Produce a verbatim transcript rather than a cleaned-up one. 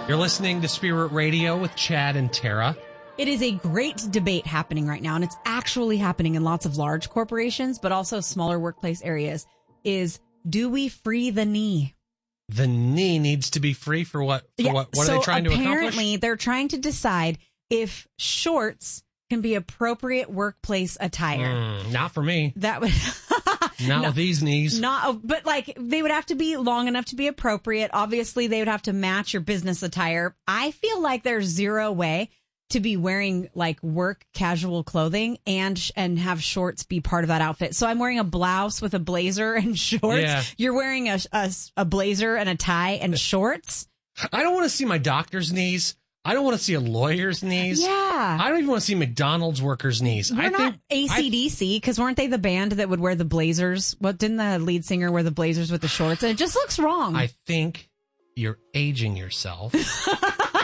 You're listening to Spirit Radio with Chad and Tara. It is a great debate happening right now, and it's actually happening in lots of large corporations, but also smaller workplace areas, is do we free the knee? The knee needs to be free for what? For yeah, what, what so are they trying to accomplish? Apparently, they're trying to decide if shorts can be appropriate workplace attire. Mm, not for me. That would... Not no, with these knees. Not, but like they would have to be long enough to be appropriate. Obviously, they would have to match your business attire. I feel like there's zero way to be wearing like work casual clothing and and have shorts be part of that outfit. So I'm wearing a blouse with a blazer and shorts. Yeah. You're wearing a, a, a blazer and a tie and shorts. I don't want to see my doctor's knees. I don't want to see a lawyer's knees. Yeah. I don't even want to see McDonald's workers' knees. We're I not think A C D C, because weren't they the band that would wear the blazers? What didn't the lead singer wear the blazers with the shorts? And it just looks wrong. I think you're aging yourself.